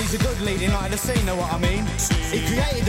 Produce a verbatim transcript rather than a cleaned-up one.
he's a good leading light of the scene, know what I mean? He created